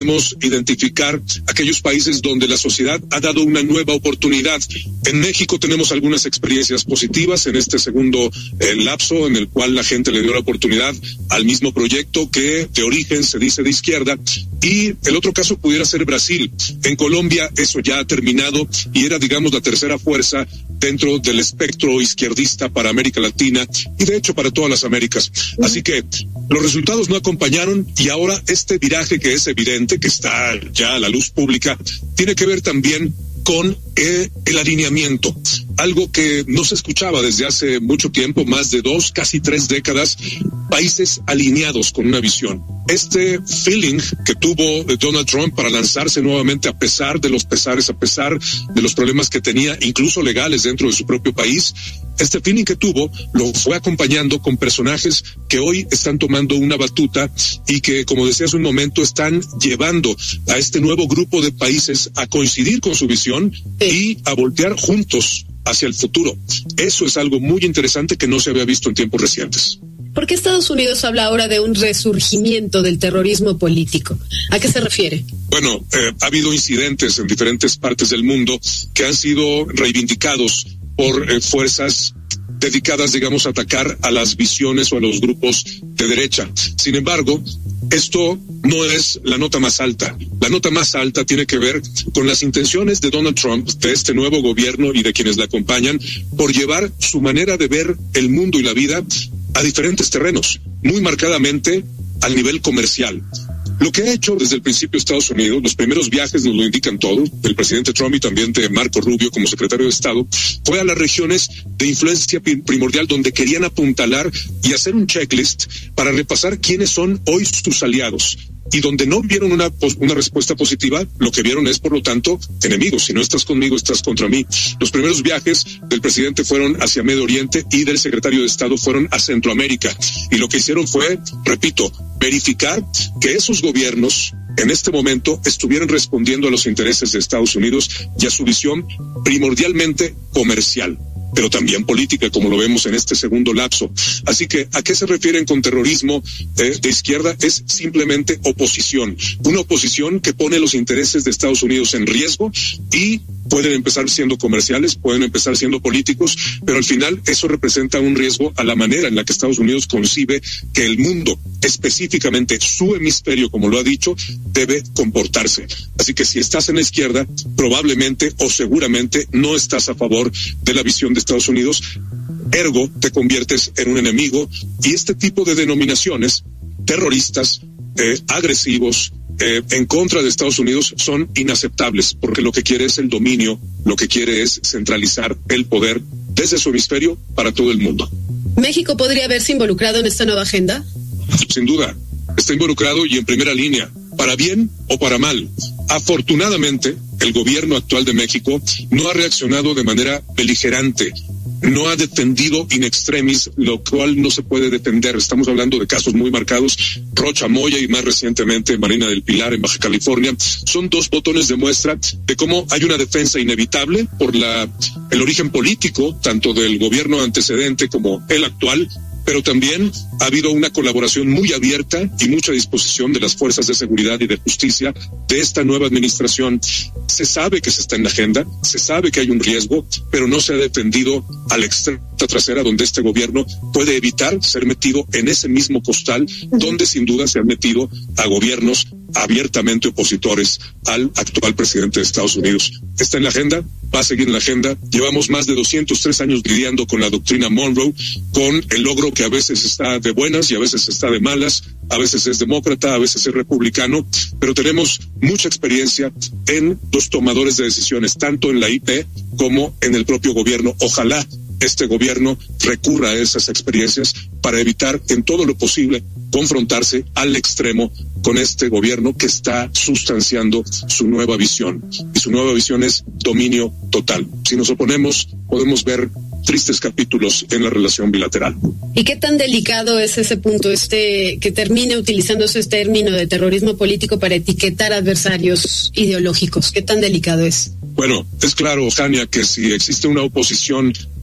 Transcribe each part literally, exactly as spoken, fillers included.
Podemos identificar aquellos países donde la sociedad ha dado una nueva oportunidad. En México tenemos algunas experiencias positivas en este segundo eh, lapso en el cual la gente le dio la oportunidad al mismo proyecto que de origen se dice de izquierda, y el otro caso pudiera ser Brasil. En Colombia eso ya ha terminado y era, digamos, la tercera fuerza dentro del espectro izquierdista para América Latina y de hecho para todas las Américas. Así que los resultados no acompañaron y ahora este viraje que es evidente, que está ya a la luz pública, tiene que ver también con eh, el alineamiento, algo que no se escuchaba desde hace mucho tiempo, más de dos, casi tres décadas, países alineados con una visión. Este feeling que tuvo Donald Trump para lanzarse nuevamente a pesar de los pesares, a pesar de los problemas que tenía, incluso legales dentro de su propio país, este feeling que tuvo lo fue acompañando con personajes que hoy están tomando una batuta y que, como decía hace un momento, están llevando a este nuevo grupo de países a coincidir con su visión y a voltear juntos hacia el futuro. Eso es algo muy interesante que no se había visto en tiempos recientes. ¿Por qué Estados Unidos habla ahora de un resurgimiento del terrorismo político? ¿A qué se refiere? Bueno, eh, ha habido incidentes en diferentes partes del mundo que han sido reivindicados por eh, fuerzas dedicadas, digamos, a atacar a las visiones o a los grupos de derecha. Sin embargo, esto no es la nota más alta. La nota más alta tiene que ver con las intenciones de Donald Trump, de este nuevo gobierno y de quienes le acompañan, por llevar su manera de ver el mundo y la vida a diferentes terrenos, muy marcadamente al nivel comercial. Lo que ha hecho desde el principio Estados Unidos, los primeros viajes nos lo indican todo, del presidente Trump y también de Marco Rubio como secretario de Estado, fue a las regiones de influencia primordial donde querían apuntalar y hacer un checklist para repasar quiénes son hoy sus aliados. Y donde no vieron una, una respuesta positiva, lo que vieron es, por lo tanto, enemigos. Si no estás conmigo, estás contra mí. Los primeros viajes del presidente fueron hacia Medio Oriente y del secretario de Estado fueron a Centroamérica. Y lo que hicieron fue, repito, verificar que esos gobiernos en este momento estuvieran respondiendo a los intereses de Estados Unidos y a su visión primordialmente comercial, pero también política, como lo vemos en este segundo lapso. Así que, ¿a qué se refieren con terrorismo eh, de izquierda? Es simplemente oposición. Una oposición que pone los intereses de Estados Unidos en riesgo y pueden empezar siendo comerciales, pueden empezar siendo políticos, pero al final eso representa un riesgo a la manera en la que Estados Unidos concibe que el mundo, específicamente su hemisferio, como lo ha dicho, debe comportarse. Así que si estás en la izquierda, probablemente o seguramente no estás a favor de la visión de Estados Unidos, ergo te conviertes en un enemigo, y este tipo de denominaciones terroristas, eh, agresivos, eh, en contra de Estados Unidos son inaceptables, porque lo que quiere es el dominio, lo que quiere es centralizar el poder desde su hemisferio para todo el mundo. ¿México podría haberse involucrado en esta nueva agenda? Sin duda, está involucrado y en primera línea, para bien o para mal. Afortunadamente, el gobierno actual de México no ha reaccionado de manera beligerante, no ha defendido in extremis, lo cual no se puede defender. Estamos hablando de casos muy marcados, Rocha Moya y más recientemente Marina del Pilar en Baja California. Son dos botones de muestra de cómo hay una defensa inevitable por la el origen político, tanto del gobierno antecedente como el actual, pero también ha habido una colaboración muy abierta y mucha disposición de las fuerzas de seguridad y de justicia de esta nueva administración. Se sabe que se está en la agenda, se sabe que hay un riesgo, pero no se ha defendido a la extrema trasera donde este gobierno puede evitar ser metido en ese mismo costal donde sin duda se han metido a gobiernos abiertamente opositores al actual presidente de Estados Unidos. Está en la agenda, va a seguir en la agenda. Llevamos más de doscientos tres años lidiando con la doctrina Monroe, con el logro que a veces está de buenas y a veces está de malas, a veces es demócrata, a veces es republicano, pero tenemos mucha experiencia en los tomadores de decisiones, tanto en la I P como en el propio gobierno. Ojalá este gobierno recurra a esas experiencias para evitar en todo lo posible confrontarse al extremo con este gobierno que está sustanciando su nueva visión. Y su nueva visión es dominio total. Si nos oponemos, podemos ver tristes capítulos en la relación bilateral. ¿Y qué tan delicado es ese punto, este que termine utilizándose este término de terrorismo político para etiquetar adversarios ideológicos? ¿Qué tan delicado es? Bueno, es claro, Jania, que si existe una oposición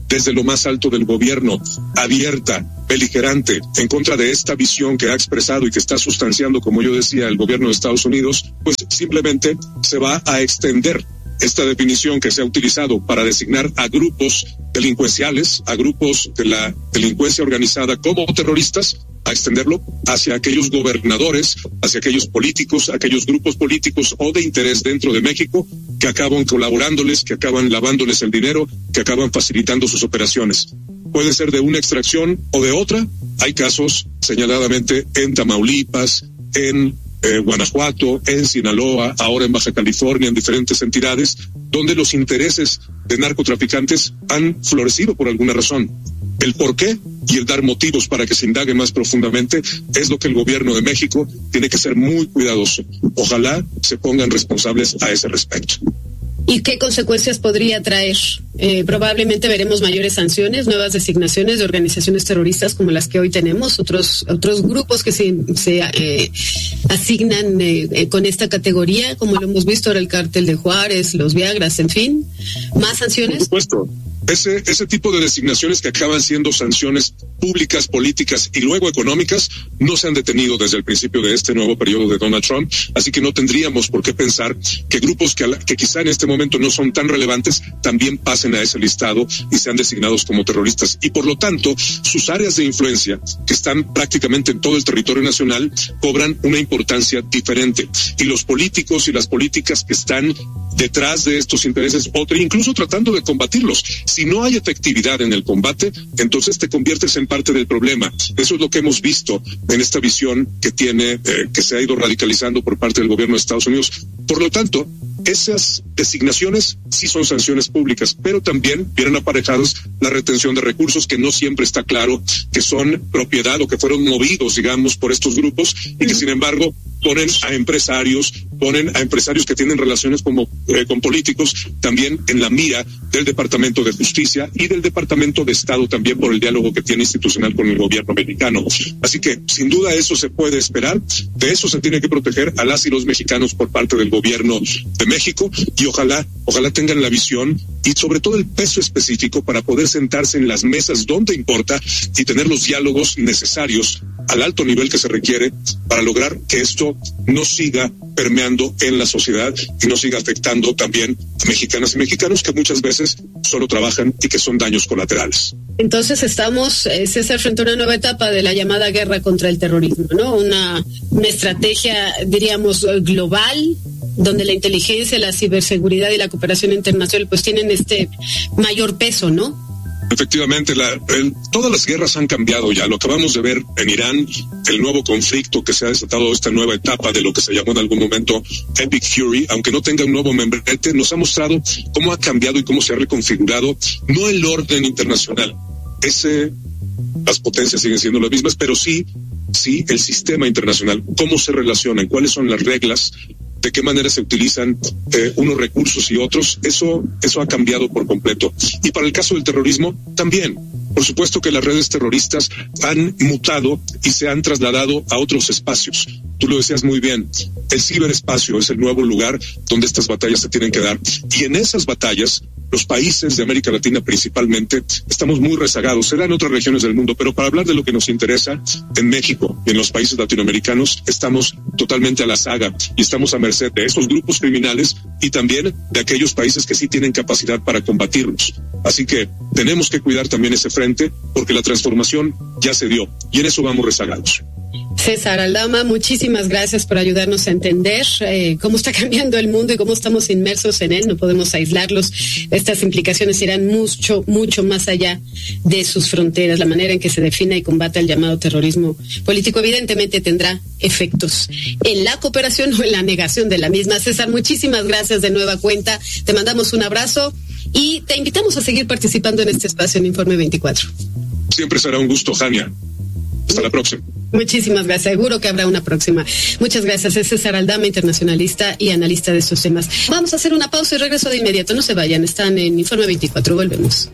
desde lo más alto del gobierno, abierta, beligerante, en contra de esta visión que ha expresado y que está sustanciando, como yo decía, el gobierno de Estados Unidos, pues simplemente se va a extender esta definición que se ha utilizado para designar a grupos delincuenciales, a grupos de la delincuencia organizada como terroristas, a extenderlo hacia aquellos gobernadores, hacia aquellos políticos, aquellos grupos políticos o de interés dentro de México que acaban colaborándoles, que acaban lavándoles el dinero, que acaban facilitando sus operaciones. Puede ser de una extracción o de otra. Hay casos señaladamente en Tamaulipas, en eh, Guanajuato, en Sinaloa, ahora en Baja California, en diferentes entidades, donde los intereses de narcotraficantes han florecido por alguna razón. El por qué y el dar motivos para que se indague más profundamente es lo que el gobierno de México tiene que ser muy cuidadoso. Ojalá se pongan responsables a ese respecto. ¿Y qué consecuencias podría traer? Eh, probablemente veremos mayores sanciones, nuevas designaciones de organizaciones terroristas como las que hoy tenemos, otros otros grupos que se, se eh, asignan eh, eh, con esta categoría, como lo hemos visto ahora el cártel de Juárez, los Viagras, en fin, más sanciones. Por supuesto. Ese, ese tipo de designaciones que acaban siendo sanciones públicas, políticas y luego económicas no se han detenido desde el principio de este nuevo periodo de Donald Trump, así que no tendríamos por qué pensar que grupos que, que quizá en este momento no son tan relevantes también pasen a ese listado y sean designados como terroristas. Y por lo tanto, sus áreas de influencia, que están prácticamente en todo el territorio nacional, cobran una importancia diferente. Y los políticos y las políticas que están detrás de estos intereses, o incluso tratando de combatirlos, si no hay efectividad en el combate, entonces te conviertes en parte del problema. Eso es lo que hemos visto en esta visión que tiene, eh, que se ha ido radicalizando por parte del gobierno de Estados Unidos. Por lo tanto, esas designaciones sí son sanciones públicas, pero también vienen aparejados la retención de recursos, que no siempre está claro que son propiedad o que fueron movidos, digamos, por estos grupos, y que sin embargo ponen a empresarios, ponen a empresarios que tienen relaciones como, eh, con políticos también en la mira del Departamento de Justicia y del Departamento de Estado también, por el diálogo que tiene institucional con el gobierno mexicano. Así que sin duda eso se puede esperar, de eso se tiene que proteger a las y los mexicanos por parte del gobierno de México, y ojalá, ojalá tengan la visión y sobre todo el peso específico para poder sentarse en las mesas donde importa y tener los diálogos necesarios al alto nivel que se requiere para lograr que esto no siga permeando en la sociedad y no siga afectando también a mexicanas y mexicanos que muchas veces solo trabajan y que son daños colaterales. Entonces estamos, eh, César, frente a una nueva etapa de la llamada guerra contra el terrorismo, ¿no? Una, una estrategia, diríamos, global, donde la inteligencia, la ciberseguridad y la cooperación internacional pues tienen este mayor peso, ¿no? Efectivamente, la, el, todas las guerras han cambiado ya. Lo acabamos de ver en Irán, el nuevo conflicto que se ha desatado, esta nueva etapa de lo que se llamó en algún momento Epic Fury, aunque no tenga un nuevo membrete, nos ha mostrado cómo ha cambiado y cómo se ha reconfigurado, no el orden internacional. Ese, las potencias siguen siendo las mismas, pero sí, sí el sistema internacional, cómo se relacionan, cuáles son las reglas, de qué manera se utilizan eh, unos recursos y otros, eso, eso ha cambiado por completo. Y para el caso del terrorismo, también. Por supuesto que las redes terroristas han mutado y se han trasladado a otros espacios. Tú lo decías muy bien, el ciberespacio es el nuevo lugar donde estas batallas se tienen que dar. Y en esas batallas, los países de América Latina principalmente, estamos muy rezagados. Será en otras regiones del mundo, pero para hablar de lo que nos interesa, en México y en los países latinoamericanos, estamos totalmente a la saga y estamos a merced de esos grupos criminales y también de aquellos países que sí tienen capacidad para combatirlos. Así que tenemos que cuidar también ese frente, porque la transformación ya se dio y en eso vamos rezagados. César Aldama, muchísimas gracias por ayudarnos a entender eh, cómo está cambiando el mundo y cómo estamos inmersos en él. No podemos aislarlos. Estas implicaciones irán mucho, mucho más allá de sus fronteras. La manera en que se define y combate el llamado terrorismo político evidentemente tendrá efectos en la cooperación o en la negación de la misma. César, muchísimas gracias de nueva cuenta. Te mandamos un abrazo y te invitamos a seguir participando en este espacio en Informe veinticuatro. Siempre será un gusto, Jania. Hasta la próxima. Muchísimas gracias. Seguro que habrá una próxima. Muchas gracias. Es César Aldama, internacionalista y analista de estos temas. Vamos a hacer una pausa y regreso de inmediato. No se vayan. Están en Informe veinticuatro. Volvemos.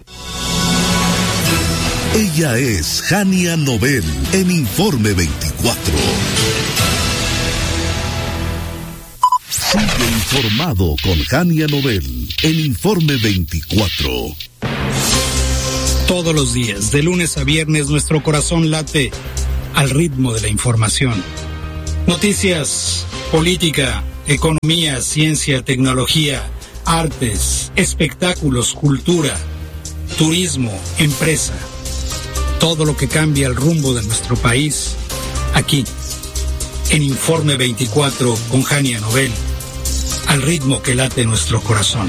Ella es Jania Nobel en Informe veinticuatro. Sigue informado con Jania Nobel en Informe veinticuatro. Todos los días, de lunes a viernes, nuestro corazón late al ritmo de la información. Noticias, política, economía, ciencia, tecnología, artes, espectáculos, cultura, turismo, empresa. Todo lo que cambia el rumbo de nuestro país, aquí, en Informe veinticuatro con Jania Nobel, al ritmo que late nuestro corazón.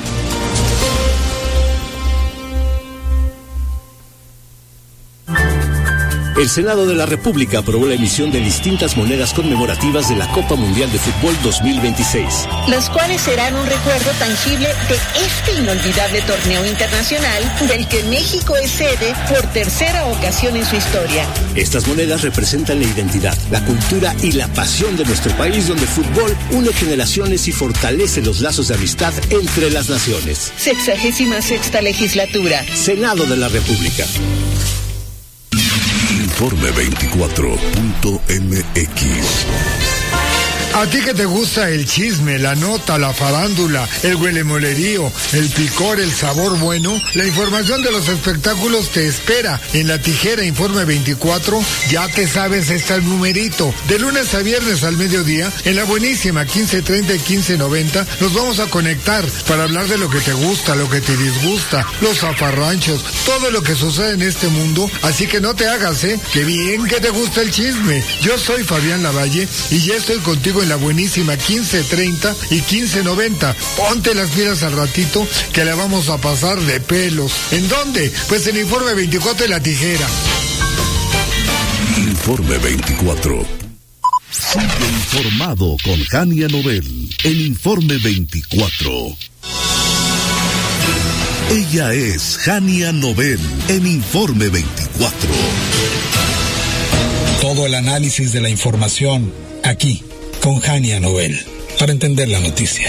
El Senado de la República aprobó la emisión de distintas monedas conmemorativas de la Copa Mundial de Fútbol dos mil veintiséis. Las cuales serán un recuerdo tangible de este inolvidable torneo internacional del que México es sede por tercera ocasión en su historia. Estas monedas representan la identidad, la cultura y la pasión de nuestro país, donde el fútbol une generaciones y fortalece los lazos de amistad entre las naciones. Sexagésima sexta legislatura. Senado de la República. Informe veinticuatro punto m x. A ti que te gusta el chisme, la nota, la farándula, el huelemolerío, el picor, el sabor bueno, la información de los espectáculos te espera en La Tijera Informe veinticuatro. Ya te sabes este numerito. De lunes a viernes al mediodía, en la buenísima quince treinta y quince noventa, nos vamos a conectar para hablar de lo que te gusta, lo que te disgusta, los zafarranchos, todo lo que sucede en este mundo. Así que no te hagas, ¿eh? ¡Qué bien que te gusta el chisme! Yo soy Fabián Lavalle y ya estoy contigo en la buenísima quince treinta y quince noventa. Ponte las pilas al ratito que la vamos a pasar de pelos. ¿En dónde? Pues en Informe veinticuatro de La Tijera. Informe veinticuatro. Sigue informado con Jania Nobel en Informe veinticuatro. Ella es Jania Nobel en Informe veinticuatro. Todo el análisis de la información aquí, con Jania Nobel, para entender la noticia.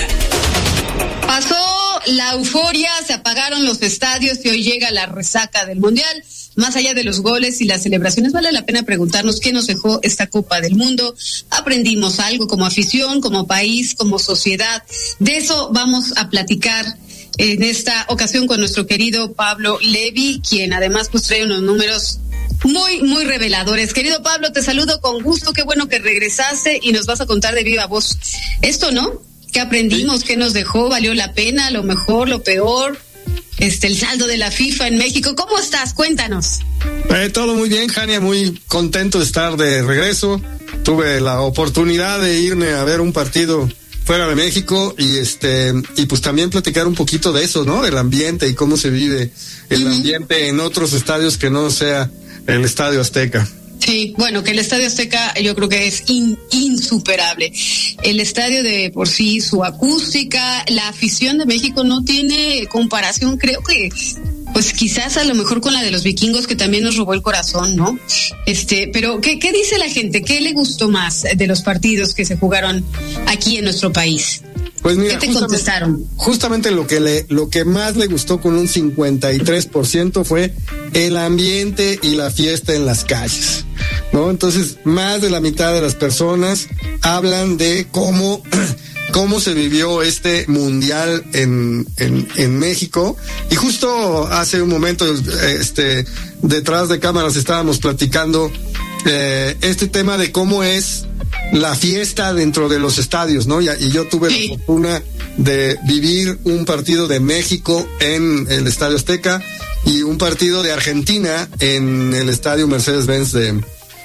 Pasó la euforia, se apagaron los estadios y hoy llega la resaca del Mundial. Más allá de los goles y las celebraciones, vale la pena preguntarnos qué nos dejó esta Copa del Mundo. Aprendimos algo como afición, como país, como sociedad. De eso vamos a platicar en esta ocasión con nuestro querido Pablo Levy, quien además pues trae unos números muy, muy reveladores. Querido Pablo, te saludo con gusto, qué bueno que regresaste y nos vas a contar de viva voz esto, ¿no? ¿Qué aprendimos? ¿Qué nos dejó? ¿Valió la pena? ¿Lo mejor? ¿Lo peor? Este, el saldo de la FIFA en México. ¿Cómo estás? Cuéntanos. Eh, todo muy bien, Jania, muy contento de estar de regreso. Tuve la oportunidad de irme a ver un partido fuera de México y este y pues también platicar un poquito de eso, ¿no? Del ambiente y cómo se vive el uh-huh. ambiente en otros estadios que no sea el Estadio Azteca. Sí, bueno, que el Estadio Azteca yo creo que es in, insuperable. El estadio de por sí, su acústica, la afición de México no tiene comparación, creo que pues quizás a lo mejor con la de los vikingos, que también nos robó el corazón, ¿no? Este, pero ¿qué, qué dice la gente? ¿Qué le gustó más de los partidos que se jugaron aquí en nuestro país? Pues mira, ¿qué te justamente, contestaron? Justamente lo que le, lo que más le gustó con un cincuenta y tres por ciento fue el ambiente y la fiesta en las calles, ¿no? Entonces, más de la mitad de las personas hablan de cómo cómo se vivió este mundial en, en, en México. Y justo hace un momento, este, detrás de cámaras estábamos platicando eh, este tema de cómo es la fiesta dentro de los estadios, ¿no? Y, y yo tuve sí. la fortuna de vivir un partido de México en el Estadio Azteca y un partido de Argentina en el Estadio Mercedes-Benz de,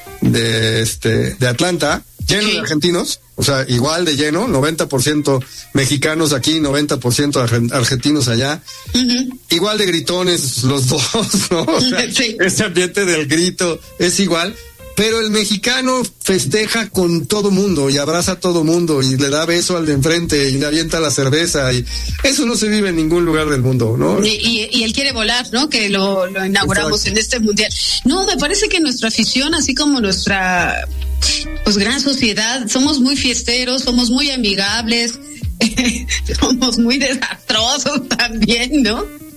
de, este, de Atlanta, lleno sí. de argentinos, o sea, igual de lleno, noventa por ciento mexicanos aquí, noventa por ciento argentinos allá, uh-huh. igual de gritones los dos, ¿no? O sea, sí. ese ambiente del grito es igual. Pero el mexicano festeja con todo mundo y abraza a todo mundo y le da beso al de enfrente y le avienta la cerveza, y eso no se vive en ningún lugar del mundo, ¿no? Y, y, y él quiere volar, ¿no? Que lo, lo inauguramos Exacto. en este mundial. No, me parece que nuestra afición, así como nuestra pues gran sociedad, somos muy fiesteros, somos muy amigables, somos muy desastrosos también, ¿no?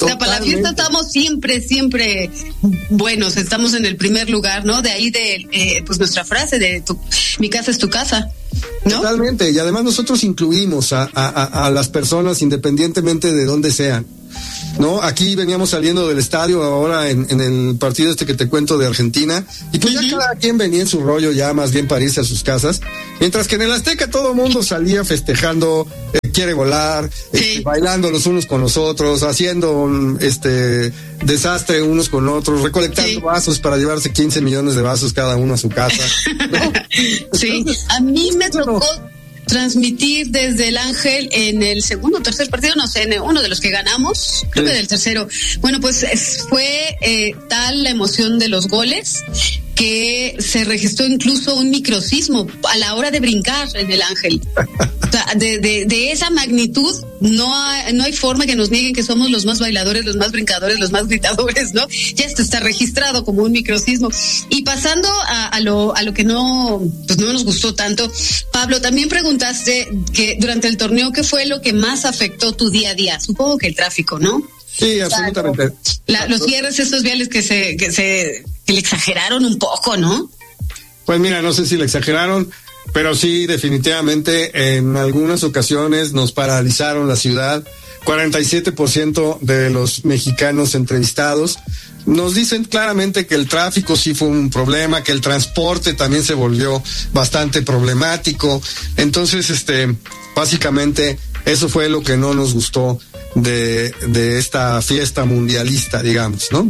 O sea, para la fiesta estamos siempre, siempre buenos, estamos en el primer lugar, ¿no? De ahí de, eh, pues nuestra frase de tu, mi casa es tu casa, ¿no? Totalmente, y además nosotros incluimos a, a, a las personas independientemente de dónde sean, ¿no? Aquí veníamos saliendo del estadio ahora en, en el partido este que te cuento de Argentina, y pues uh-huh. ya cada quien venía en su rollo ya más bien para irse a sus casas, mientras que en el Azteca todo el mundo salía festejando, eh, quiere volar, sí. este, bailando los unos con los otros, haciendo este desastre unos con otros, recolectando sí. vasos para llevarse quince millones de vasos cada uno a su casa, ¿no? Sí, a mí me tocó transmitir desde el Ángel en el segundo o tercer partido, no sé, en uno de los que ganamos, creo sí. que del tercero. Bueno, pues es, fue eh, tal la emoción de los goles que se registró incluso un microsismo a la hora de brincar en el Ángel. O sea, de, de, de esa magnitud no hay, no hay forma que nos nieguen que somos los más bailadores, los más brincadores, los más gritadores, ¿no? Ya esto está registrado como un microsismo. Y pasando a, a lo a lo que no pues no nos gustó tanto, Pablo, también preguntaste que durante el torneo ¿qué fue lo que más afectó tu día a día? Supongo que el tráfico, ¿no? Sí, absolutamente. La, los cierres estos viales que se que se que le exageraron un poco, ¿no? Pues mira, no sé si le exageraron, pero sí, definitivamente en algunas ocasiones nos paralizaron la ciudad. cuarenta y siete por ciento de los mexicanos entrevistados nos dicen claramente que el tráfico sí fue un problema, que el transporte también se volvió bastante problemático. Entonces, este, básicamente, eso fue lo que no nos gustó de, de esta fiesta mundialista, digamos, ¿no?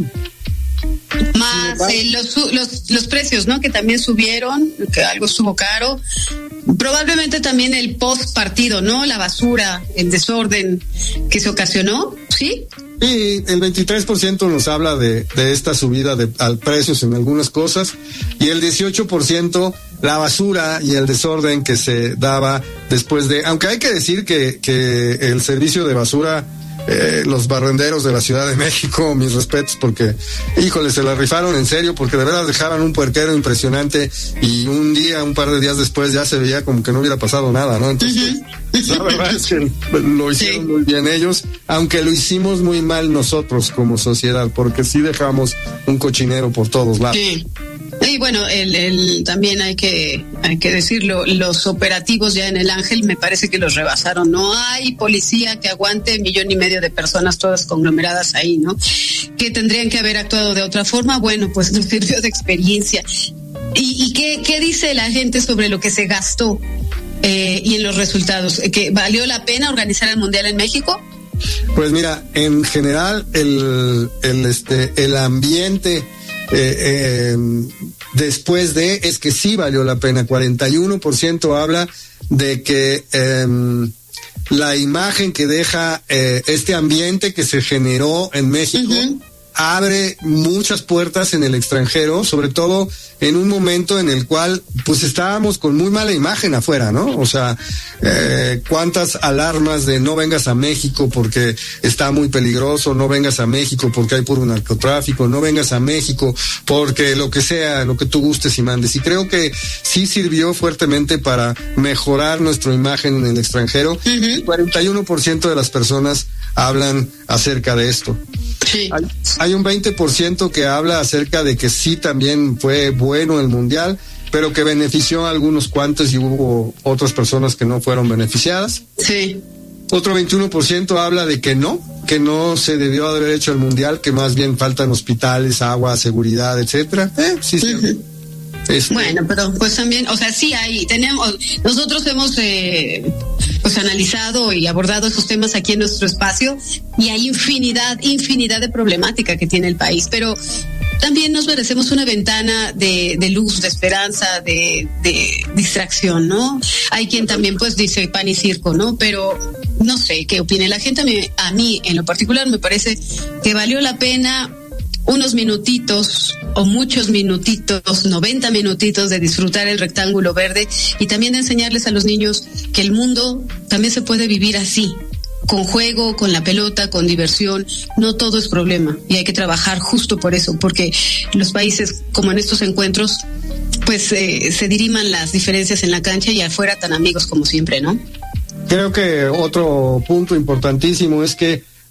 Más eh, los, los los precios, ¿no? Que también subieron, que algo estuvo caro. Probablemente también el post partido, ¿no? La basura, el desorden que se ocasionó, ¿sí? Sí, el veintitrés por ciento nos habla de, de esta subida de al precios en algunas cosas, y el dieciocho por ciento la basura y el desorden que se daba después de, aunque hay que decir que, que el servicio de basura, Eh, los barrenderos de la Ciudad de México, mis respetos, porque, híjole, se la rifaron en serio, porque de verdad dejaban un puerquero impresionante, y un día, un par de días después ya se veía como que no hubiera pasado nada, ¿no? Entonces, uh-huh. la verdad es que lo hicieron sí. muy bien ellos, aunque lo hicimos muy mal nosotros como sociedad, porque sí dejamos un cochinero por todos lados. Sí. Y bueno, el, el, también hay que hay que decirlo, los operativos ya en el Ángel me parece que los rebasaron. No hay policía que aguante millón y medio de personas todas conglomeradas ahí, ¿no? Que tendrían que haber actuado de otra forma. Bueno, pues nos sirvió de experiencia. ¿Y, y qué, qué dice la gente sobre lo que se gastó eh, y en los resultados? ¿Que valió la pena organizar el Mundial en México? Pues mira, en general el, el, este, el ambiente Eh, eh, después de es que sí valió la pena. Cuarenta y uno por ciento habla de que eh, la imagen que deja eh, este ambiente que se generó en México uh-huh. abre muchas puertas en el extranjero, sobre todo en un momento en el cual pues estábamos con muy mala imagen afuera, ¿no? O sea, eh, cuántas alarmas de no vengas a México porque está muy peligroso, no vengas a México porque hay puro narcotráfico, no vengas a México porque lo que sea, lo que tú gustes y mandes. Y creo que sí sirvió fuertemente para mejorar nuestra imagen en el extranjero. Uh-huh. El cuarenta y uno por ciento de las personas hablan acerca de esto. Sí. Hay, hay un veinte por ciento que habla acerca de que sí también fue bueno el Mundial, pero que benefició a algunos cuantos y hubo otras personas que no fueron beneficiadas. Sí. Otro veintiuno por ciento habla de que no, que no se debió haber hecho el Mundial, que más bien faltan hospitales, agua, seguridad, etcétera. Eh, sí, sí. Uh-huh. Este... Bueno, pero pues también, o sea, sí hay, tenemos, nosotros hemos eh, pues analizado y abordado esos temas aquí en nuestro espacio, y hay infinidad, infinidad de problemática que tiene el país, pero también nos merecemos una ventana de, de luz, de esperanza, de, de distracción, ¿no? Hay quien también pues dice pan y circo, ¿no? Pero no sé qué opine la gente. A mí, a mí en lo particular me parece que valió la pena unos minutitos o muchos minutitos, noventa minutitos de disfrutar el rectángulo verde, y también de enseñarles a los niños que el mundo también se puede vivir así, con juego, con la pelota, con diversión. No todo es problema, y hay que trabajar justo por eso, porque los países, como en estos encuentros, pues eh, se diriman las diferencias en la cancha y afuera tan amigos como siempre, ¿no? Creo que otro punto importantísimo es que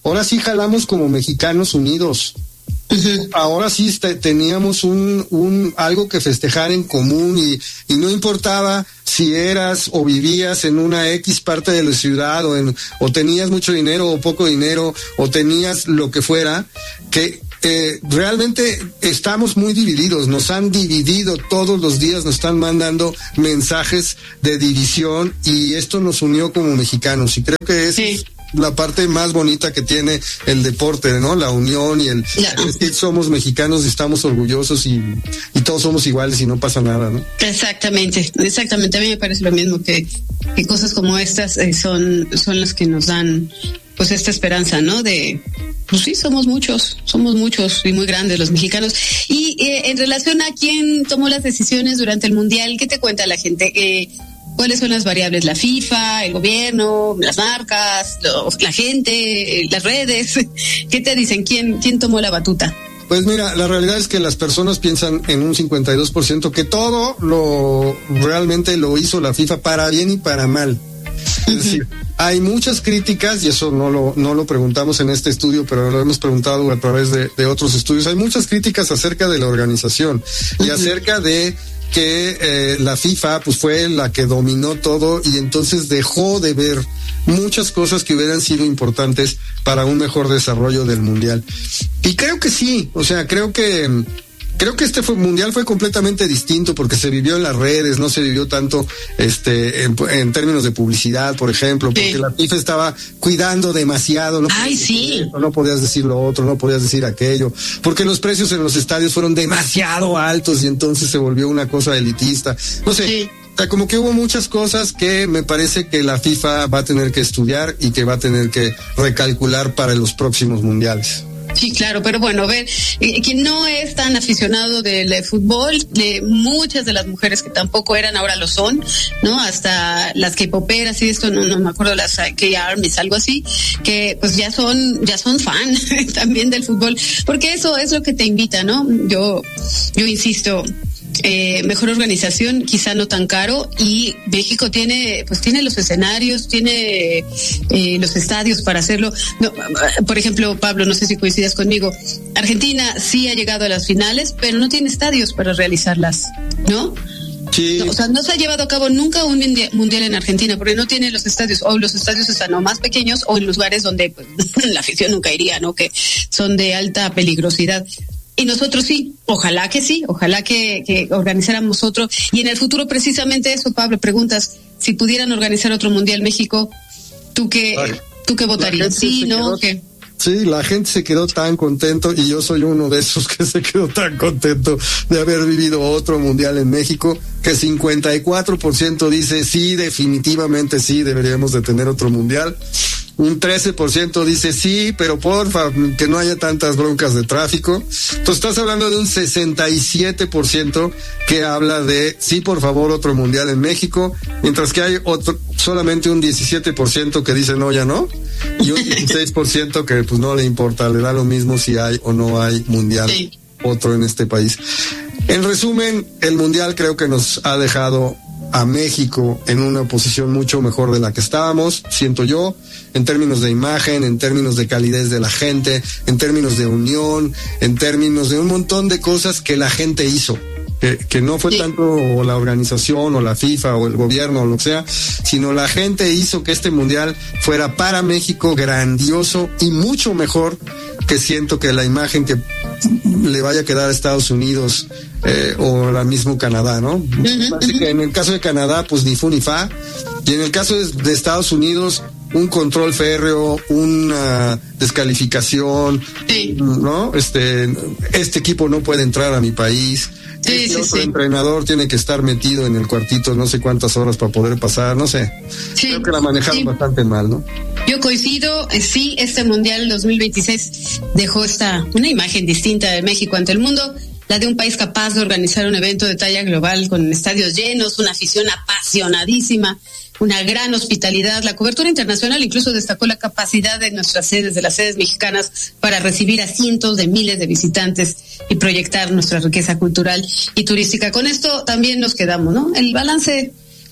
ahora sí jalamos como mexicanos unidos. Uh-huh. Ahora sí este, teníamos un, un algo que festejar en común y, y no importaba si eras o vivías en una X parte de la ciudad o, en, o tenías mucho dinero o poco dinero o tenías lo que fuera, que eh, realmente estamos muy divididos, nos han dividido todos los días, nos están mandando mensajes de división y esto nos unió como mexicanos y creo que es... Sí. La parte más bonita que tiene el deporte, ¿no? La unión y el yeah. es que somos mexicanos y estamos orgullosos y, y todos somos iguales y no pasa nada, ¿no? Exactamente, exactamente. A mí me parece lo mismo que, que cosas como estas eh, son, son las que nos dan pues esta esperanza, ¿no? De pues sí, somos muchos, somos muchos y muy grandes los mexicanos. Y eh, en relación a quién tomó las decisiones durante el Mundial, ¿qué te cuenta la gente? Eh, ¿Cuáles son las variables? La FIFA, el gobierno, las marcas, los, la gente, las redes. ¿Qué te dicen? ¿Quién, quién tomó la batuta? Pues mira, la realidad es que las personas piensan en un cincuenta y dos por ciento que todo lo realmente lo hizo la FIFA para bien y para mal. Es uh-huh. decir, hay muchas críticas y eso no lo no lo preguntamos en este estudio, pero lo hemos preguntado a través de, de otros estudios. Hay muchas críticas acerca de la organización uh-huh. y acerca de que eh, la FIFA pues fue la que dominó todo y entonces dejó de ver muchas cosas que hubieran sido importantes para un mejor desarrollo del mundial. Y creo que sí, o sea, creo que creo que este fue, mundial fue completamente distinto porque se vivió en las redes, no se vivió tanto este en, en términos de publicidad, por ejemplo, porque sí. la FIFA estaba cuidando demasiado. No Ay, sí. Esto, no podías decir lo otro, no podías decir aquello, porque los precios en los estadios fueron demasiado altos y entonces se volvió una cosa elitista. No sé. Sí. O sea, como que hubo muchas cosas que me parece que la FIFA va a tener que estudiar y que va a tener que recalcular para los próximos mundiales. Sí, claro, pero bueno, a ver, eh, quien no es tan aficionado del de fútbol, de muchas de las mujeres que tampoco eran, ahora lo son, ¿no? Hasta las K-poperas y esto, no, no me acuerdo, las K-Armies, algo así, que pues ya son, ya son fan también del fútbol, porque eso es lo que te invita, ¿no? Yo, yo insisto, Eh, mejor organización, quizá no tan caro, y México tiene, pues tiene los escenarios, tiene eh, los estadios para hacerlo. No, por ejemplo, Pablo, no sé si coincidas conmigo, Argentina sí ha llegado a las finales, pero no tiene estadios para realizarlas, ¿no? Sí. No, o sea, no se ha llevado a cabo nunca un mundial en Argentina porque no tiene los estadios, o los estadios están o más pequeños o en lugares donde pues, la afición nunca iría, ¿no? Que son de alta peligrosidad. Y nosotros sí, ojalá que sí, ojalá que, que organizáramos otro. Y en el futuro precisamente eso, Pablo, preguntas, si pudieran organizar otro Mundial México, ¿tú qué, Ay, ¿tú qué votarías? Sí, ¿no? ¿Qué? Sí, la gente se quedó tan contento y yo soy uno de esos que se quedó tan contento de haber vivido otro mundial en México, que cincuenta y cuatro por ciento dice sí, definitivamente sí, deberíamos de tener otro mundial. Un trece por ciento dice sí, pero porfa, que no haya tantas broncas de tráfico. Entonces estás hablando de un sesenta y siete por ciento que habla de sí, por favor, otro mundial en México, mientras que hay otro, solamente un diecisiete por ciento que dice no, ya no, y un dieciséis por ciento que pues no le importa, le da lo mismo si hay o no hay mundial sí. otro en este país. En resumen, el mundial creo que nos ha dejado a México en una posición mucho mejor de la que estábamos, siento yo, en términos de imagen, en términos de calidez de la gente, en términos de unión, en términos de un montón de cosas que la gente hizo. Que, que no fue sí. tanto la organización o la FIFA o el gobierno o lo que sea, sino la gente hizo que este mundial fuera para México grandioso y mucho mejor que siento que la imagen que le vaya a quedar a Estados Unidos eh, o la mismo Canadá, ¿no? Uh-huh, Así uh-huh. que en el caso de Canadá, pues ni fu ni fa, y en el caso de, de Estados Unidos, un control férreo, una descalificación, sí. ¿no? Este, este equipo no puede entrar a mi país. Sí, este sí, otro sí. entrenador tiene que estar metido en el cuartito no sé cuántas horas para poder pasar, no sé. Sí, creo que la manejaron sí. bastante mal, ¿no? Yo coincido, sí, este Mundial dos mil veintiséis dejó esta una imagen distinta de México ante el mundo, la de un país capaz de organizar un evento de talla global con estadios llenos, una afición apasionadísima, una gran hospitalidad. La cobertura internacional incluso destacó la capacidad de nuestras sedes, de las sedes mexicanas, para recibir a cientos de miles de visitantes y proyectar nuestra riqueza cultural y turística. Con esto también nos quedamos, ¿no? El balance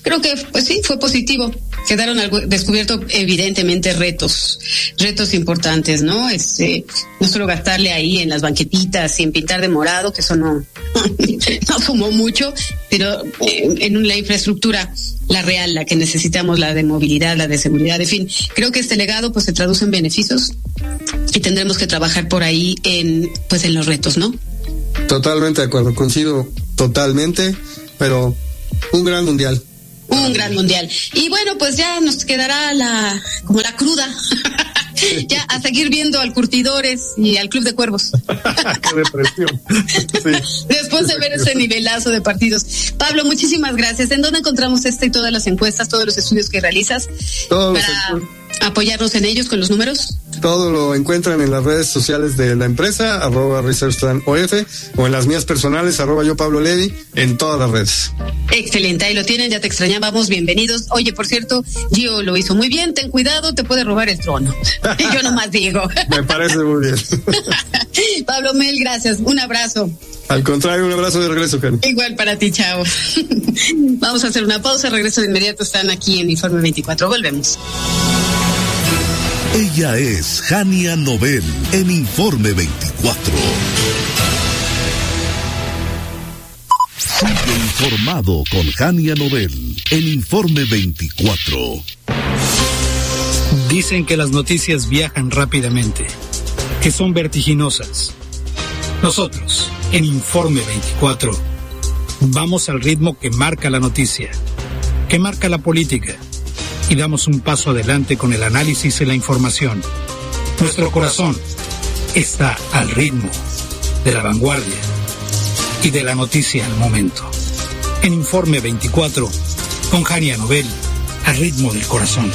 creo que pues sí, fue positivo. Quedaron algo descubierto evidentemente retos, retos importantes, ¿no? Este, no solo gastarle ahí en las banquetitas y en pintar de morado, que eso no, no sumó mucho, pero en, en la infraestructura, la real, la que necesitamos, la de movilidad, la de seguridad, en fin, creo que este legado pues se traduce en beneficios y tendremos que trabajar por ahí en, pues en los retos, ¿no? Totalmente de acuerdo, coincido totalmente, pero un gran mundial. Un gran mundial. Y bueno, pues ya nos quedará la, como la cruda, ya a seguir viendo al Curtidores y al Club de Cuervos. Qué depresión. Sí. Después de ver ese nivelazo de partidos. Pablo, muchísimas gracias. ¿En dónde encontramos esta y todas las encuestas, todos los estudios que realizas? Todos para los... apoyarnos en ellos con los números. Todo lo encuentran en las redes sociales de la empresa, arroba ResearchPlan O F, o en las mías personales, arroba yo Pablo Levi, en todas las redes. Excelente, ahí lo tienen, ya te extrañábamos, bienvenidos. Oye, por cierto, Gio lo hizo muy bien, ten cuidado, te puede robar el trono. Yo nomás digo. Me parece muy bien. Pablo Mel, gracias, un abrazo. Al contrario, un abrazo de regreso, Karen. Igual para ti, chao. Vamos a hacer una pausa, regreso de inmediato, están aquí en Informe veinticuatro, volvemos. Ella es Jania Nobel en Informe veinticuatro. Sigue informado con Jania Nobel en Informe veinticuatro. Dicen que las noticias viajan rápidamente, que son vertiginosas. Nosotros, en Informe veinticuatro, vamos al ritmo que marca la noticia, que marca la política, y damos un paso adelante con el análisis y la información. Nuestro corazón está al ritmo de la vanguardia y de la noticia al momento. En Informe veinticuatro, con Jania Nobel, al ritmo del corazón.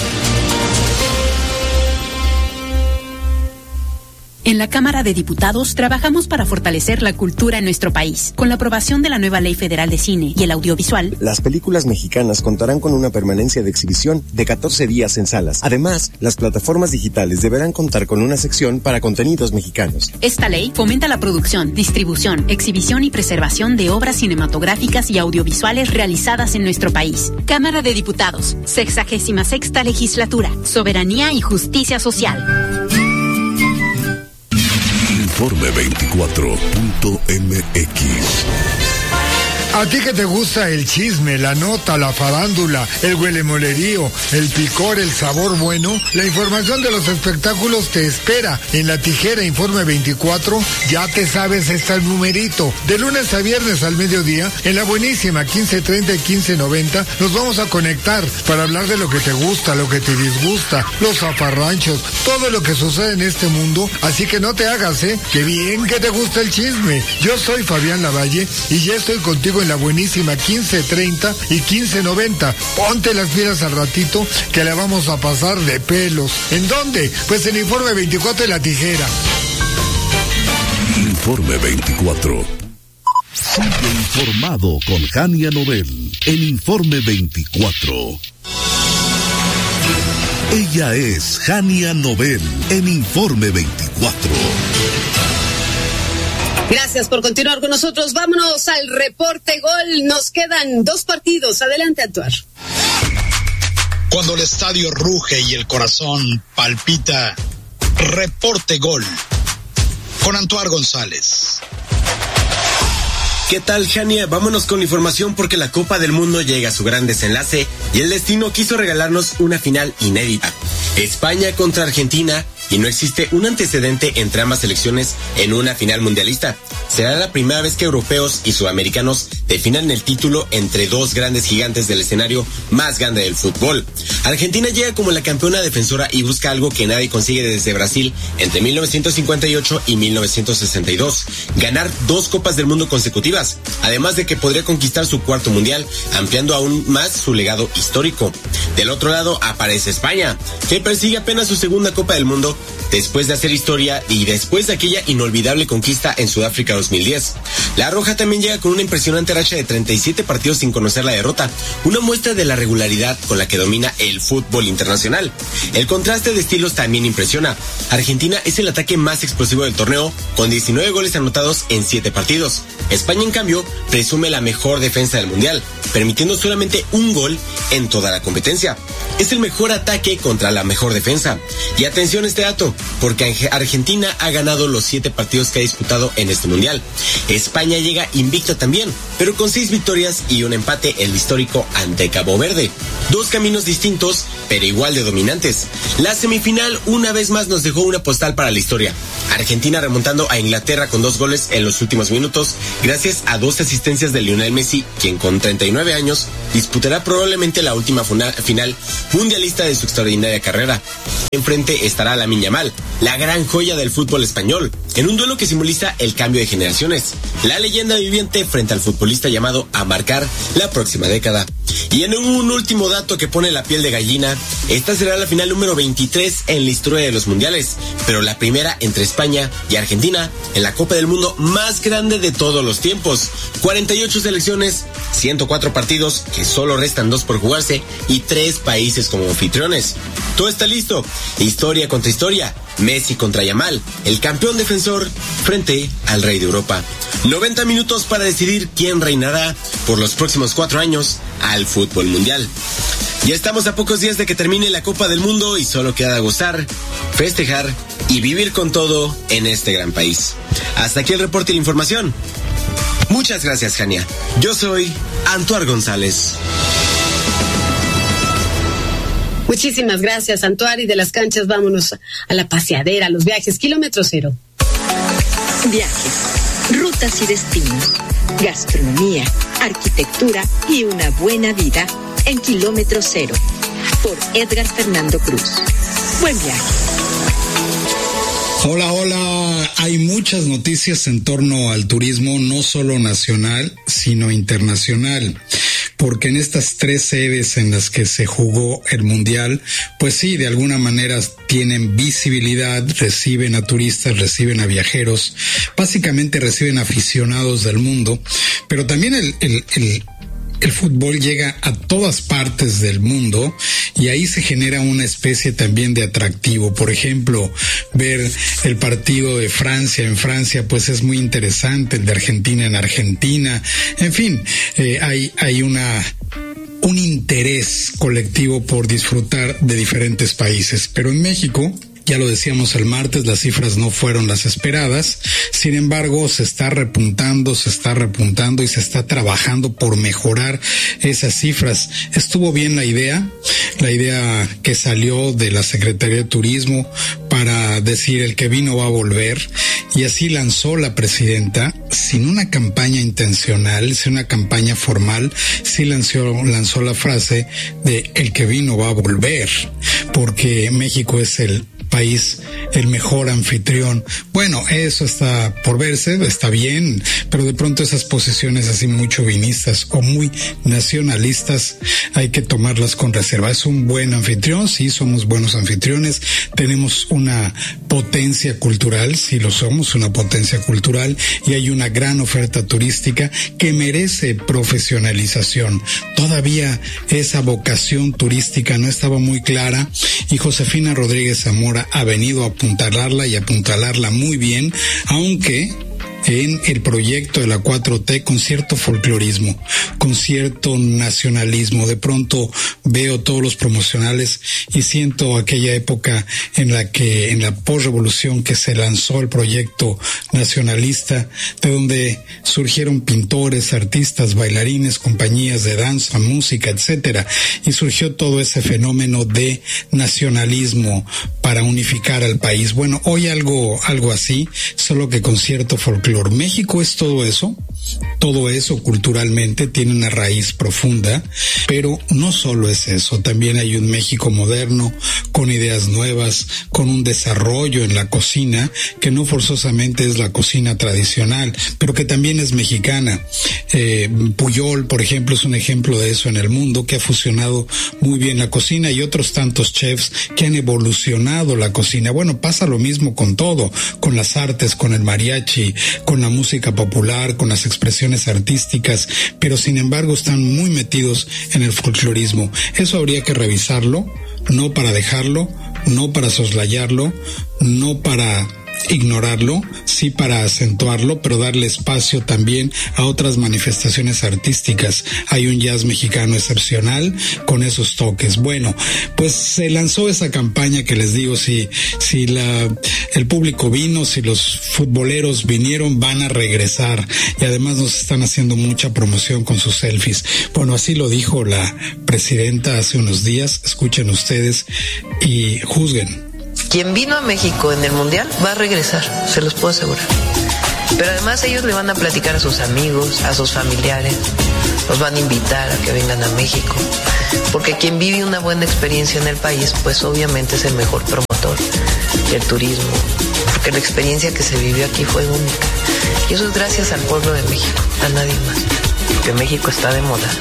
En la Cámara de Diputados trabajamos para fortalecer la cultura en nuestro país. Con la aprobación de la nueva Ley Federal de Cine y el Audiovisual, las películas mexicanas contarán con una permanencia de exhibición de catorce días en salas. Además, las plataformas digitales deberán contar con una sección para contenidos mexicanos. Esta ley fomenta la producción, distribución, exhibición y preservación de obras cinematográficas y audiovisuales realizadas en nuestro país. Cámara de Diputados, sexagésima sexta legislatura, soberanía y justicia social. Informe veinticuatro punto M X. A ti que te gusta el chisme, la nota, la farándula, el huelemolerío, el picor, el sabor bueno, la información de los espectáculos te espera en La Tijera Informe veinticuatro. Ya te sabes, está el numerito. De lunes a viernes al mediodía, en la buenísima quince treinta y quince noventa, nos vamos a conectar para hablar de lo que te gusta, lo que te disgusta, los zafarranchos, todo lo que sucede en este mundo. Así que no te hagas, ¿eh? ¡Qué bien que te gusta el chisme! Yo soy Fabián Lavalle y ya estoy contigo en la buenísima quince treinta y quince noventa. Ponte las pilas al ratito que la vamos a pasar de pelos. ¿En dónde? Pues en Informe veinticuatro de La Tijera. Informe veinticuatro. Sigue informado con Jania Nobel en Informe veinticuatro. Ella es Jania Nobel en Informe veinticuatro. Gracias por continuar con nosotros. Vámonos al reporte gol. Nos quedan dos partidos. Adelante, Antuar. Cuando el estadio ruge y el corazón palpita, reporte gol con Antuar González. ¿Qué tal, Jania? Vámonos con información porque la Copa del Mundo llega a su gran desenlace y el destino quiso regalarnos una final inédita. España contra Argentina, y no existe un antecedente entre ambas selecciones en una final mundialista. Será la primera vez que europeos y sudamericanos definan el título entre dos grandes gigantes del escenario más grande del fútbol. Argentina llega como la campeona defensora y busca algo que nadie consigue desde Brasil entre mil novecientos cincuenta y ocho y mil novecientos sesenta y dos, ganar dos Copas del Mundo consecutivas, además de que podría conquistar su cuarto mundial, ampliando aún más su legado histórico. Del otro lado aparece España, que persigue apenas su segunda Copa del Mundo después de hacer historia y después de aquella inolvidable conquista en Sudáfrica dos mil diez. La Roja también llega con una impresionante racha de treinta y siete partidos sin conocer la derrota, una muestra de la regularidad con la que domina el fútbol internacional. El contraste de estilos también impresiona. Argentina es el ataque más explosivo del torneo, con diecinueve goles anotados en siete partidos. España, en cambio, presume la mejor defensa del Mundial, permitiendo solamente un gol en toda la competencia. Es el mejor ataque contra la mejor defensa. Y atención a este dato, porque Argentina ha ganado los siete partidos que ha disputado en este Mundial. España llega invicta también, pero con seis victorias y un empate, el histórico ante Cabo Verde. Dos caminos distintos, pero igual de dominantes. La semifinal una vez más nos dejó una postal para la historia. Argentina remontando a Inglaterra con dos goles en los últimos minutos, gracias a dos asistencias de Lionel Messi, quien con treinta y nueve años disputará probablemente la última final mundialista de su extraordinaria carrera. Enfrente estará Lamine Yamal, la gran joya del fútbol español, en un duelo que simboliza el cambio de generaciones. La leyenda viviente frente al futbolista llamado a marcar la próxima década. Y en un último dato que pone la piel de gallina, esta será la final número veintitrés en la historia de los mundiales, pero la primera entre España y Argentina en la Copa del Mundo más grande de todos los tiempos. cuarenta y ocho selecciones, ciento cuatro partidos, que solo restan dos por jugarse, y tres países como anfitriones. Todo está listo. Historia contra historia. Messi contra Yamal, el campeón defensor frente al rey de Europa. noventa minutos para decidir quién reinará por los próximos cuatro años al fútbol mundial. Ya estamos a pocos días de que termine la Copa del Mundo y solo queda gozar, festejar y vivir con todo en este gran país. Hasta aquí el reporte y la información. Muchas gracias, Jania. Yo soy Antuar González. Muchísimas gracias, Antuar, y de las canchas vámonos a la paseadera, a los viajes, kilómetro cero. Viajes, rutas y destinos, gastronomía, arquitectura y una buena vida en kilómetro cero, por Edgar Fernando Cruz. Buen viaje. Hola, hola. Hay muchas noticias en torno al turismo, no solo nacional, sino internacional. Porque en estas tres sedes en las que se jugó el Mundial, pues sí, de alguna manera tienen visibilidad, reciben a turistas, reciben a viajeros, básicamente reciben aficionados del mundo, pero también el, el, el El fútbol llega a todas partes del mundo y ahí se genera una especie también de atractivo. Por ejemplo, ver el partido de Francia en Francia, pues es muy interesante, el de Argentina en Argentina. En fin, eh, hay, hay una, un interés colectivo por disfrutar de diferentes países. Pero en México, ya lo decíamos el martes, las cifras no fueron las esperadas. Sin embargo, se está repuntando, se está repuntando y se está trabajando por mejorar esas cifras. Estuvo bien la idea, la idea que salió de la Secretaría de Turismo para decir el que vino va a volver, y así lanzó la presidenta, sin una campaña intencional, sin una campaña formal, sí lanzó, lanzó la frase de el que vino va a volver, porque México es el país, el mejor anfitrión. Bueno, eso está por verse, está bien, pero de pronto esas posiciones así muy chauvinistas o muy nacionalistas hay que tomarlas con reserva. Es un buen anfitrión, sí, somos buenos anfitriones, tenemos una potencia cultural, sí lo somos, una potencia cultural, y hay una gran oferta turística que merece profesionalización. Todavía esa vocación turística no estaba muy clara y Josefina Rodríguez Zamora ha venido a apuntalarla y apuntalarla muy bien, aunque en el proyecto de la cuatro T con cierto folclorismo, con cierto nacionalismo. De pronto veo todos los promocionales y siento aquella época en la que, en la posrevolución, que se lanzó el proyecto nacionalista, de donde surgieron pintores, artistas, bailarines, compañías de danza, música, etcétera, y surgió todo ese fenómeno de nacionalismo para unificar al país. Bueno, hoy algo, algo así, solo que con cierto folclore. México es todo eso, todo eso culturalmente tiene una raíz profunda, pero no solo es eso, también hay un México moderno, con ideas nuevas, con un desarrollo en la cocina, que no forzosamente es la cocina tradicional, pero que también es mexicana. Eh, Puyol, por ejemplo, es un ejemplo de eso en el mundo, que ha fusionado muy bien la cocina, y otros tantos chefs que han evolucionado la cocina. Bueno, pasa lo mismo con todo, con las artes, con el mariachi, con la música popular, con las expresiones artísticas, pero sin embargo están muy metidos en el folclorismo. Eso habría que revisarlo, no para dejarlo, no para soslayarlo, no para ignorarlo, sí para acentuarlo, pero darle espacio también a otras manifestaciones artísticas. Hay un jazz mexicano excepcional con esos toques. Bueno, pues se lanzó esa campaña que les digo, si, si la, el público vino, si los futboleros vinieron, van a regresar, y además nos están haciendo mucha promoción con sus selfies. Bueno, así lo dijo la presidenta hace unos días. Escuchen ustedes y juzguen. Quien vino a México en el Mundial va a regresar, se los puedo asegurar. Pero además ellos le van a platicar a sus amigos, a sus familiares, los van a invitar a que vengan a México. Porque quien vive una buena experiencia en el país, pues obviamente es el mejor promotor del turismo. Porque la experiencia que se vivió aquí fue única. Y eso es gracias al pueblo de México, a nadie más. Porque México está de moda.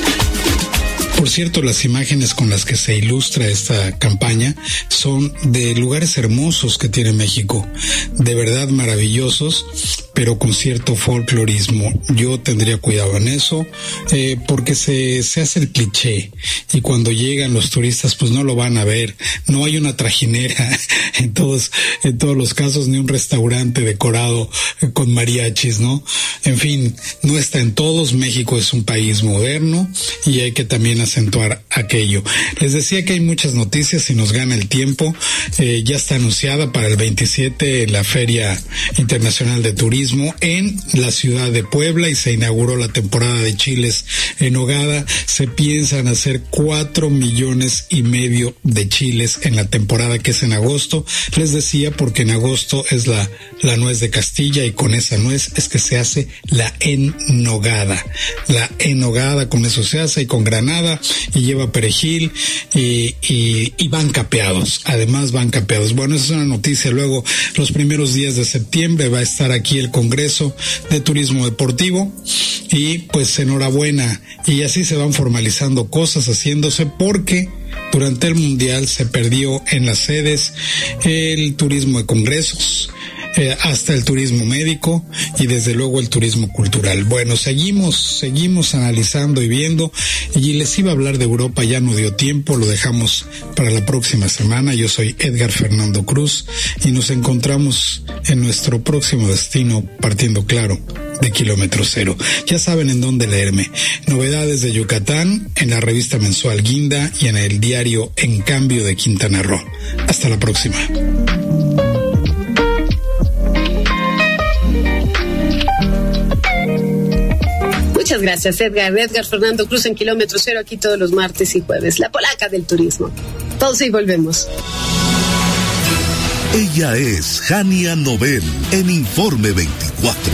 Por cierto, las imágenes con las que se ilustra esta campaña son de lugares hermosos que tiene México, de verdad maravillosos, pero con cierto folclorismo. Yo tendría cuidado en eso, eh, porque se, se hace el cliché, y cuando llegan los turistas pues no lo van a ver. No hay una trajinera en todos, en todos los casos, ni un restaurante decorado con mariachis, ¿no? En fin, no está en todos. México es un país moderno y hay que también acentuar aquello. Les decía que hay muchas noticias y nos gana el tiempo. Eh, ya está anunciada para el veintisiete la Feria Internacional de Turismo en la ciudad de Puebla, y se inauguró la temporada de chiles en nogada. Se piensan hacer cuatro millones y medio de chiles en la temporada, que es en agosto. Les decía porque en agosto es la, la nuez de Castilla, y con esa nuez es que se hace la ennogada. La ennogada, con eso se hace, y con granada, y lleva perejil, y, y, y van capeados. Además van capeados. Bueno, esa es una noticia. Luego, los primeros días de septiembre va a estar aquí el Congreso de Turismo Deportivo, y pues enhorabuena. Y así se van formalizando cosas, haciéndose, porque durante el Mundial se perdió en las sedes el turismo de congresos, Eh, hasta el turismo médico, y desde luego el turismo cultural. Bueno, seguimos, seguimos analizando y viendo, y les iba a hablar de Europa, ya no dio tiempo, lo dejamos para la próxima semana. Yo soy Edgar Fernando Cruz, y nos encontramos en nuestro próximo destino, partiendo claro de Kilómetro Cero. Ya saben en dónde leerme. Novedades de Yucatán en la revista mensual Guinda y en el diario En Cambio de Quintana Roo. Hasta la próxima. Muchas gracias, Edgar. Edgar Fernando Cruz en Kilómetro Cero, aquí todos los martes y jueves. La polaca del turismo. Pausa y volvemos. Ella es Jania Nobel en Informe veinticuatro.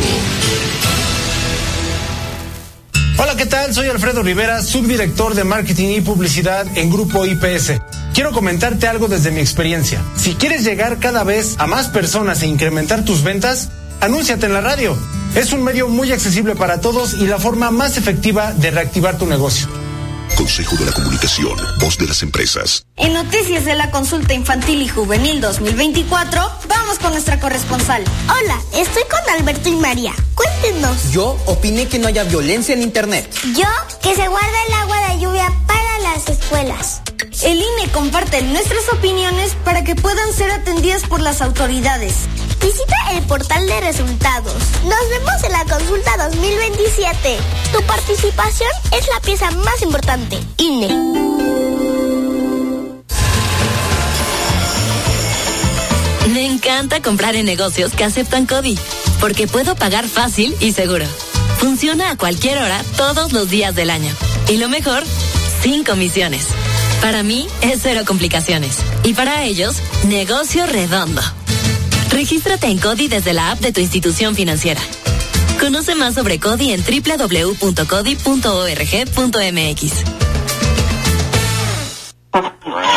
Hola, ¿qué tal? Soy Alfredo Rivera, subdirector de Marketing y Publicidad en Grupo I P S. Quiero comentarte algo desde mi experiencia. Si quieres llegar cada vez a más personas e incrementar tus ventas, anúnciate en la radio. Es un medio muy accesible para todos y la forma más efectiva de reactivar tu negocio. Consejo de la Comunicación, voz de las empresas. En Noticias de la Consulta Infantil y Juvenil dos mil veinticuatro, vamos con nuestra corresponsal. Hola, estoy con Alberto y María. Cuéntenos. Yo opiné que no haya violencia en Internet. Yo, que se guarda el agua de lluvia para las escuelas. El I N E comparte nuestras opiniones para que puedan ser atendidas por las autoridades. Visita el portal de resultados. Nos vemos en la consulta dos mil veintisiete. Tu participación es la pieza más importante. I N E. Me encanta comprar en negocios que aceptan CODI, porque puedo pagar fácil y seguro. Funciona a cualquier hora, todos los días del año. Y lo mejor, sin comisiones. Para mí es cero complicaciones. Y para ellos, negocio redondo. Regístrate en CODI desde la app de tu institución financiera. Conoce más sobre CODI en doble u doble u doble u punto codi punto org punto m x.